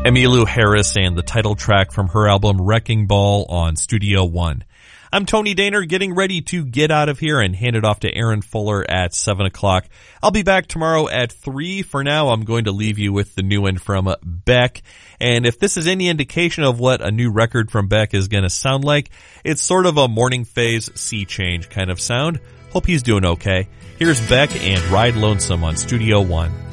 Emmylou Harris and the title track from her album Wrecking Ball on Studio One. I'm Tony Daner, getting ready to get out of here and hand it off to Aaron Fuller at 7 o'clock. I'll be back tomorrow at 3. For now, I'm going to leave you with the new one from Beck. And if this is any indication of what a new record from Beck is going to sound like, it's sort of a Morning Phase sea change kind of sound. Hope he's doing okay. Here's Beck and Ride Lonesome on Studio One.